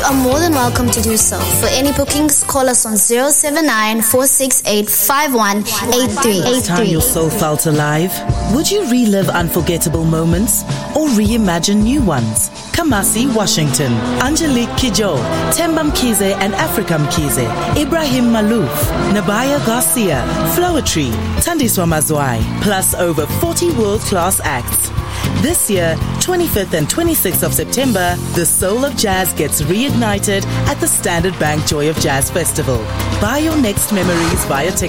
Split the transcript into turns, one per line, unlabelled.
are more than welcome to do so. For any bookings, call us on 079-468-5183.
Last time your soul felt alive? Would you relive unforgettable moments or reimagine new ones? Kamasi, Washington, Angelique Kidjo, Themba Mkhize and Africa Mkhize, Ibrahim Malouf, Nabaya Garcia, Floetry, Thandiswa Mazwai, plus over 40 world-class acts. This year, 25th and 26th of September, the soul of jazz gets reignited at the Standard Bank Joy of Jazz Festival. Buy your next memories via ticket.